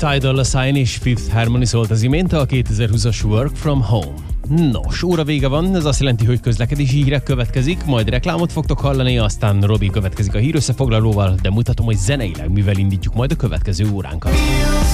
Ty Dolla $ign és Fifth Harmony szólt az imént a 2020-as Work From Home. Nos, óra vége van, ez azt jelenti, hogy közlekedési hírek következik, majd reklámot fogtok hallani, aztán Robi következik a hírösszefoglalóval, de mutatom, hogy zeneileg mivel indítjuk majd a következő óránkat.